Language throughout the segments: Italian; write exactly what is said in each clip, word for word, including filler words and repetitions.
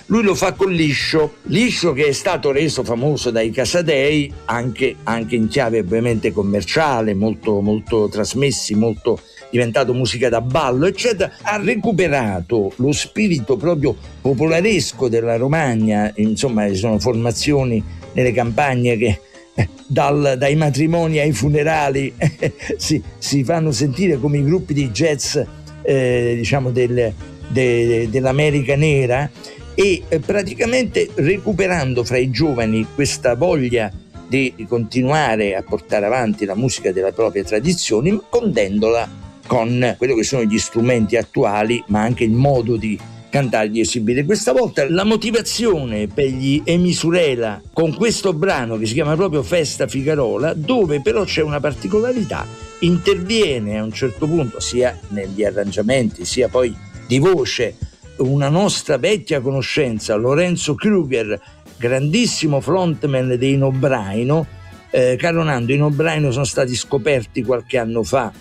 lui lo fa con Liscio, Liscio che è stato reso famoso dai Casadei anche, anche in chiave ovviamente commerciale, molto, molto trasmessi, molto diventato musica da ballo, eccetera. Ha recuperato lo spirito proprio popolaresco della Romagna, insomma ci sono formazioni nelle campagne che eh, dal, dai matrimoni ai funerali eh, si, si fanno sentire come i gruppi di jazz eh, diciamo del, de, dell'America nera, e eh, praticamente recuperando fra i giovani questa voglia di continuare a portare avanti la musica della propria tradizione, condendola con quello che sono gli strumenti attuali, ma anche il modo di cantare, di esibire. Questa volta la motivazione per gli Emisurela con questo brano che si chiama proprio Festa Figarola, dove però c'è una particolarità: interviene a un certo punto sia negli arrangiamenti sia poi di voce una nostra vecchia conoscenza, Lorenzo Kruger, grandissimo frontman dei Nobraino. eh, Caro Nando, i Nobraino sono stati scoperti qualche anno fa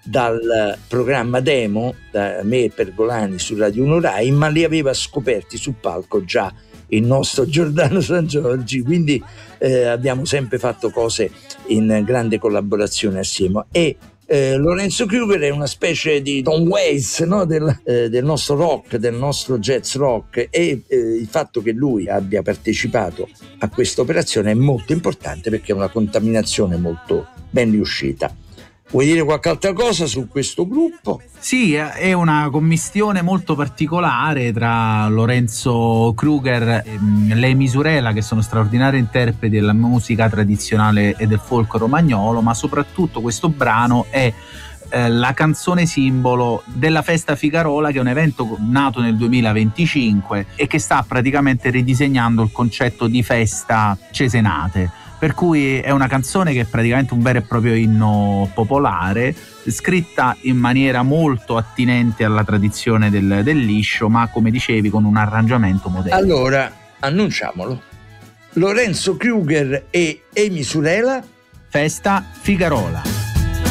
dal programma Demo, da me e Pergolani su Radio uno Rai, ma li aveva scoperti sul palco già il nostro Giordano San Giorgi, quindi eh, abbiamo sempre fatto cose in grande collaborazione assieme. E eh, Lorenzo Kruger è una specie di Tom Waits, no? del, eh, del nostro rock, del nostro jazz rock, e eh, il fatto che lui abbia partecipato a questa operazione è molto importante perché è una contaminazione molto ben riuscita. Vuoi dire qualche altra cosa su questo gruppo? Sì, è una commistione molto particolare tra Lorenzo Kruger e le Emisurela, che sono straordinari interpreti della musica tradizionale e del folk romagnolo, ma soprattutto questo brano è eh, la canzone simbolo della Festa Figarola, che è un evento nato nel duemilaventicinque e che sta praticamente ridisegnando il concetto di festa cesenate. Per cui è una canzone che è praticamente un vero e proprio inno popolare, scritta in maniera molto attinente alla tradizione del, del liscio, ma come dicevi con un arrangiamento moderno. Allora, annunciamolo. Lorenzo Kruger e Emisurela, Festa Figarola.